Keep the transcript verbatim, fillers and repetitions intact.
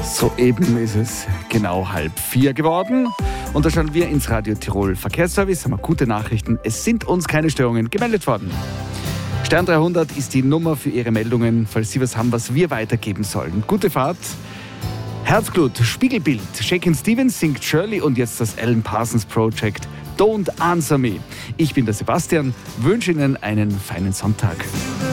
Soeben ist es genau halb vier geworden und da schauen wir ins Radio Tirol Verkehrsservice, haben wir gute Nachrichten. Es sind uns keine Störungen gemeldet worden. Stern dreihundert ist die Nummer für Ihre Meldungen, falls Sie was haben, was wir weitergeben sollen. Gute Fahrt. Herzblut, Spiegelbild, Shakin' Stevens singt Shirley und jetzt das Alan Parsons Project Don't Answer Me. Ich bin der Sebastian, wünsche Ihnen einen feinen Sonntag.